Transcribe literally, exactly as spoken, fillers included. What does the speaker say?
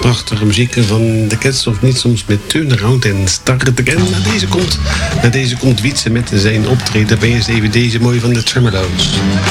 prachtige muziek van de Cats of niet soms met Turnaround en Start Again. Na deze komt, na deze komt Wietse met zijn optreden. Bij eerst even deze mooie van de Tremolo's.